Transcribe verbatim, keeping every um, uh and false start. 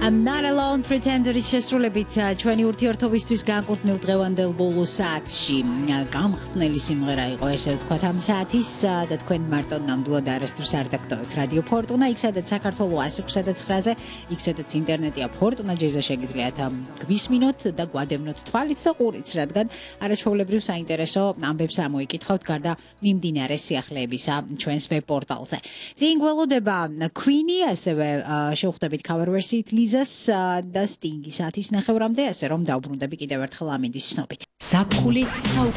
I'm not alone pretender-ის შესრულებით ჩვენი ურთიერთობისთვის განკუთვნილ დღევანდელ ბოლო საათში გამხსნელი სიმღერა იყო ესე ვთქვათ ამ საათის და თქვენ მარტო ნამდვილად არასდროს არ დაგტოვეთ რადიო ფორტუნა იქ სადაც საქართველოს ასი ოცდაათი ცხრაზე იქ სადაც ინტერნეტია ფორტუნა ჯერზე შეგიძლიათ გვისმინოთ და გვადევნოთ თვალიც და ყურიც რადგან არაჩვეულებრივ საინტერესო ამბებს ამოიკითხავთ გარდა მიმდინარე სიახლეებისა ჩვენს ვებ პორტალზე წინ გველოდება Queen-ი ასევე შევხვდებით cover version-ით და Sting-ის ათის ნახევრამდე, ასე რომ დავბრუნდები კიდევ ერთხელ ამინდის ცნობით. ზაფხული